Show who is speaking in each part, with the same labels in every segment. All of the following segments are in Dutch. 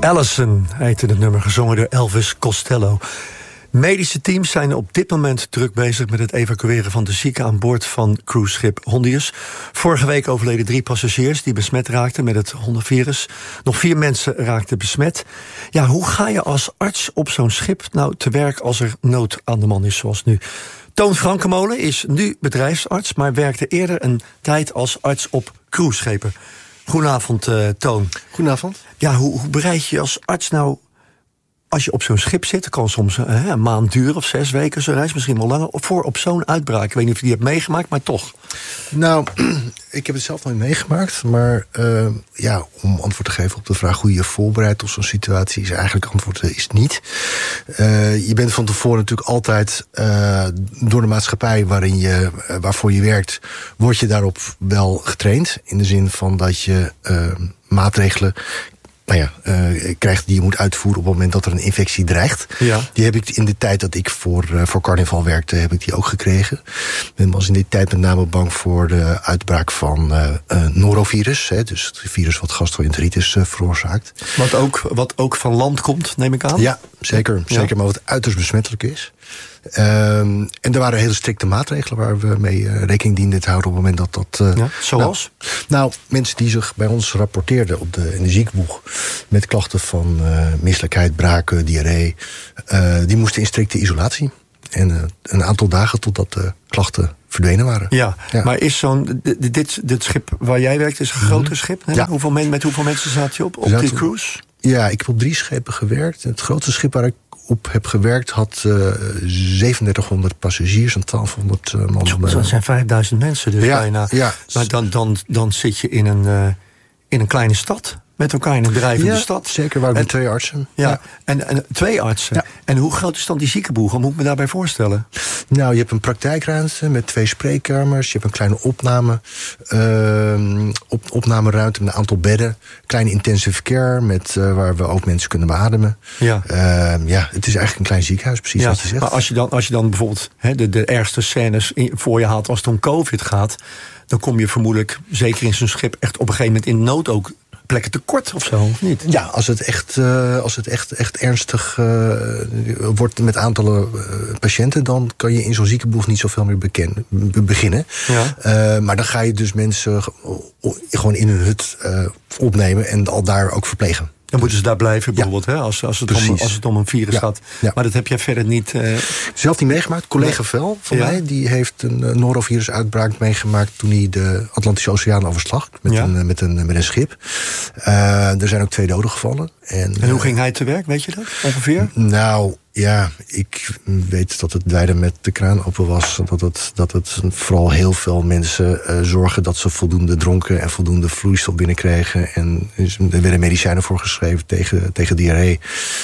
Speaker 1: Allison heette het nummer, gezongen door Elvis Costello. Medische teams zijn op dit moment druk bezig met het evacueren van de zieken aan boord van cruiseschip Hondius. Vorige week overleden 3 passagiers die besmet raakten met het hondenvirus. Nog 4 mensen raakten besmet. Ja, hoe ga je als arts op zo'n schip nou te werk als er nood aan de man is zoals nu? Toon Frankemolen is nu bedrijfsarts, maar werkte eerder een tijd als arts op cruiseschepen. Goedenavond, Toon.
Speaker 2: Goedenavond.
Speaker 1: Ja, hoe bereid je als arts nou, als je op zo'n schip zit, kan soms een maand duren of 6 weken, zo'n reis, misschien wel langer, voor op zo'n uitbraak? Ik weet niet of je die hebt meegemaakt, maar toch.
Speaker 2: Nou, ik heb het zelf nog niet meegemaakt, maar om antwoord te geven op de vraag hoe je je voorbereidt op zo'n situatie, is eigenlijk antwoord is niet. Je bent van tevoren natuurlijk altijd door de maatschappij waarvoor je werkt, word je daarop wel getraind. In de zin van dat je maatregelen krijgt die je moet uitvoeren op het moment dat er een infectie dreigt. Ja. Die heb ik in de tijd dat ik voor Carnival werkte, heb ik die ook gekregen. Men was in die tijd met name bang voor de uitbraak van norovirus. Dus het virus wat gastroenteritis veroorzaakt.
Speaker 1: Wat ook van land komt, neem ik aan?
Speaker 2: Ja, zeker. Zeker, maar wat uiterst besmettelijk is. En er waren hele strikte maatregelen waar we mee rekening dienden te houden op het moment dat...
Speaker 1: zoals?
Speaker 2: Nou, mensen die zich bij ons rapporteerden in de ziekenboeg met klachten van misselijkheid, braken, diarree, die moesten in strikte isolatie. En een aantal dagen totdat de klachten verdwenen waren.
Speaker 1: Ja. Maar is dit schip waar jij werkt is een groter schip? Hè? Ja. Met hoeveel mensen zat je op die cruise?
Speaker 2: Ja, ik heb op 3 schepen gewerkt. Het grootste schip waar ik op heb gewerkt had 3700 passagiers en 1200 man.
Speaker 1: Dat zijn 5000 mensen dus bijna. Ja. Maar dan zit je in een kleine stad met elkaar in een drijvende stad.
Speaker 2: Zeker, waar we 2 artsen.
Speaker 1: Ja. En 2 artsen. Ja. En hoe groot is dan die ziekenboeg? Wat moet ik me daarbij voorstellen?
Speaker 2: Nou, je hebt een praktijkruimte met 2 spreekkamers. Je hebt een kleine opnameruimte met een aantal bedden. Kleine intensive care waar we ook mensen kunnen beademen. Ja. Het is eigenlijk een klein ziekenhuis, precies wat je zegt.
Speaker 1: Maar als je dan bijvoorbeeld de ergste scènes voor je haalt als het om COVID gaat, dan kom je vermoedelijk, zeker in zo'n schip, echt op een gegeven moment in nood ook plekken tekort of zo, of niet?
Speaker 2: Ja, als het echt ernstig wordt met aantallen patiënten, dan kan je in zo'n ziekenboeg niet zoveel meer beginnen. Ja. Maar dan ga je dus mensen gewoon in hun hut opnemen en al daar ook verplegen.
Speaker 1: Dan moeten ze daar blijven, bijvoorbeeld, als het om een virus gaat. Ja. Maar dat heb jij verder niet...
Speaker 2: Zelf niet meegemaakt. Collega Vel van mij, die heeft een norovirus-uitbraak meegemaakt toen hij de Atlantische Oceaan overslag met een schip. Er zijn ook 2 doden gevallen. En
Speaker 1: hoe ging hij te werk, weet je dat, ongeveer?
Speaker 2: Nou, ja, ik weet dat het wijden met de kraan open was. Dat het vooral heel veel mensen zorgen dat ze voldoende dronken en voldoende vloeistof binnenkregen. En er werden medicijnen voor geschreven tegen diarree.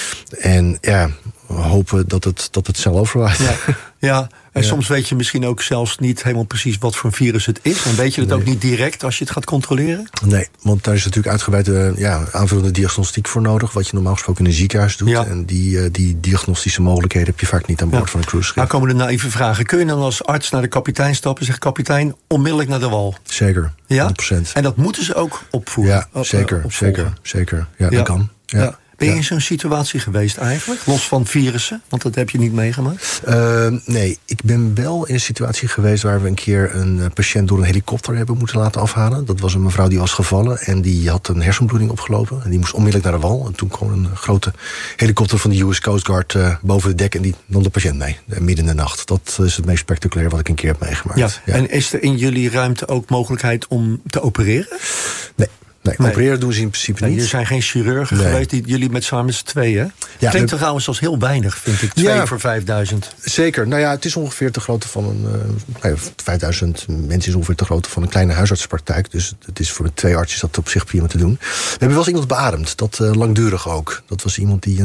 Speaker 2: En ja, hopen dat het snel overwaait.
Speaker 1: Ja. En soms weet je misschien ook zelfs niet helemaal precies wat voor een virus het is. En weet je het ook niet direct als je het gaat controleren?
Speaker 2: Nee, want daar is natuurlijk uitgebreide aanvullende diagnostiek voor nodig, wat je normaal gesproken in een ziekenhuis doet. Ja. En die diagnostische mogelijkheden heb je vaak niet aan boord van een cruiseschip.
Speaker 1: Nou komen er naïeve vragen. Kun je dan als arts naar de kapitein stappen en zeggen: kapitein, onmiddellijk naar de wal?
Speaker 2: Zeker, 100%.
Speaker 1: En dat moeten ze ook opvoeren?
Speaker 2: Ja, zeker. Ja, dat kan. Ja.
Speaker 1: Ben je in zo'n situatie geweest eigenlijk? Los van virussen? Want dat heb je niet meegemaakt?
Speaker 2: Nee, ik ben wel in een situatie geweest waar we een keer een patiënt door een helikopter hebben moeten laten afhalen. Dat was een mevrouw die was gevallen en die had een hersenbloeding opgelopen. En die moest onmiddellijk naar de wal. En toen kwam een grote helikopter van de US Coast Guard boven het dek en die nam de patiënt mee, midden in de nacht. Dat is het meest spectaculair wat ik een keer heb meegemaakt.
Speaker 1: Ja. En is er in jullie ruimte ook mogelijkheid om te opereren?
Speaker 2: Nee, opereren doen ze in principe niet.
Speaker 1: Er zijn geen chirurgen geweest, jullie met z'n tweeën. Ja, klinkt trouwens als heel weinig, vind ik. 2 voor 5000.
Speaker 2: Zeker. Nou ja, het is ongeveer de grootte van een... 5000 mensen is ongeveer de grootte van een kleine huisartspraktijk. Dus het is voor de 2 artsen dat op zich prima te doen. We hebben wel eens iemand beademd. Dat langdurig ook. Dat was iemand die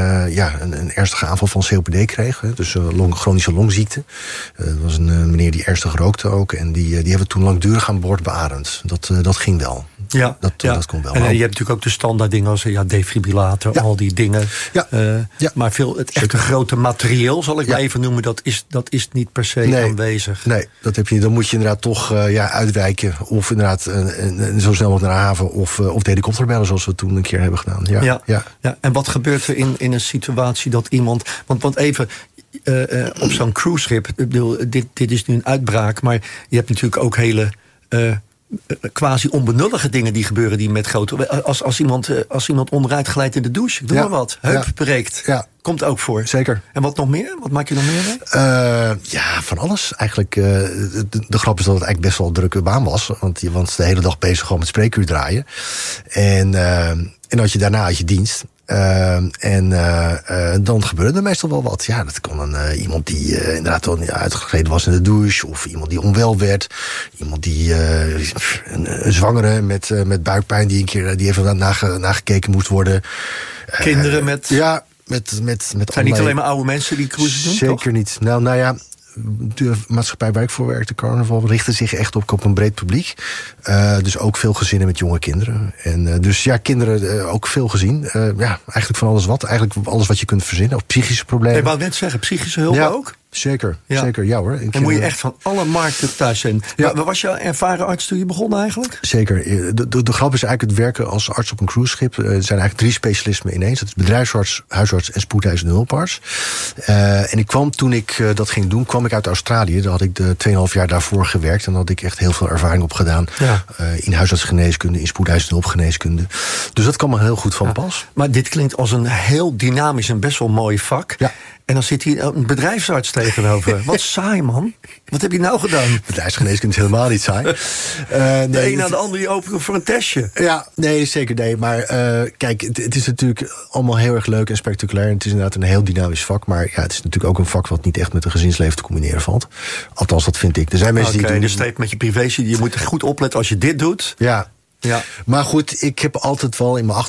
Speaker 2: een ernstige aanval van COPD kreeg. Dus chronische longziekte. Dat was een meneer die ernstig rookte ook. En die hebben we toen langdurig aan boord beademd. Dat ging wel.
Speaker 1: Ja.
Speaker 2: dat komt wel.
Speaker 1: En je hebt natuurlijk ook de standaard dingen als defibrillator, al die dingen.
Speaker 2: Ja.
Speaker 1: Maar het echte grote materieel, zal ik maar even noemen, dat is niet per se aanwezig.
Speaker 2: Nee, dat heb je niet. Dan moet je inderdaad toch uitwijken. Of inderdaad zo snel mogelijk naar de haven. Of de helikopter bellen, zoals we toen een keer hebben gedaan. Ja.
Speaker 1: En wat gebeurt er in een situatie dat iemand... Want even... op zo'n cruiseschip, ik bedoel, dit is nu een uitbraak, maar je hebt natuurlijk ook hele quasi onbenullige dingen die gebeuren die met grote... Als iemand onderuit glijdt in de douche, doe maar wat. Heup breekt. Ja. Komt ook voor.
Speaker 2: Zeker.
Speaker 1: En wat nog meer? Wat maak je nog meer mee?
Speaker 2: Van alles. Eigenlijk, de grap is dat het eigenlijk best wel een drukke baan was. Want je was de hele dag bezig gewoon met spreekuur draaien. En had je daarna je dienst. Dan gebeurde er meestal wel wat. Ja, dat kon iemand die inderdaad uitgegleden was in de douche. Of iemand die onwel werd. Iemand die een zwangere met buikpijn die even nagekeken moest worden.
Speaker 1: Kinderen met...
Speaker 2: Met
Speaker 1: zijn niet alleen maar oude mensen die cruises doen,
Speaker 2: zeker
Speaker 1: toch?
Speaker 2: Niet. Nou ja, de maatschappij waar ik voor werk, de Carnaval, richtte zich echt op een breed publiek. Dus ook veel gezinnen met jonge kinderen. En dus kinderen ook veel gezien. Eigenlijk van alles wat. Eigenlijk alles wat je kunt verzinnen. Of psychische problemen.
Speaker 1: Ik wou net zeggen, psychische hulp ook?
Speaker 2: Zeker, ja hoor.
Speaker 1: En moet je echt van alle markten thuis zijn. Ja. Was je ervaren arts toen je begon eigenlijk?
Speaker 2: Zeker. De grap is eigenlijk het werken als arts op een cruiseschip. Er zijn eigenlijk 3 specialismen ineens. Dat is bedrijfsarts, huisarts en spoedeisende hulparts. En toen ik dat ging doen, kwam ik uit Australië. Daar had ik de 2,5 jaar daarvoor gewerkt. En daar had ik echt heel veel ervaring op gedaan. In huisartsgeneeskunde, in spoedeisende hulpgeneeskunde. Dus dat kwam me heel goed van pas.
Speaker 1: Maar dit klinkt als een heel dynamisch en best wel mooi vak. Ja. En dan zit hier een bedrijfsarts tegenover. Wat saai, man. Wat heb je nou gedaan?
Speaker 2: Bedrijfsgeneeskunde is helemaal niet saai.
Speaker 1: De een na de ander die opent voor een testje.
Speaker 2: Ja, nee, zeker nee. Maar kijk, het is natuurlijk allemaal heel erg leuk en spectaculair. En het is inderdaad een heel dynamisch vak. Maar het is natuurlijk ook een vak wat niet echt met een gezinsleven te combineren valt. Althans, dat vind ik. Er zijn mensen die doen...
Speaker 1: dus steeds met je privé. Je moet goed opletten als je dit doet.
Speaker 2: Ja. Maar goed, ik heb altijd wel in mijn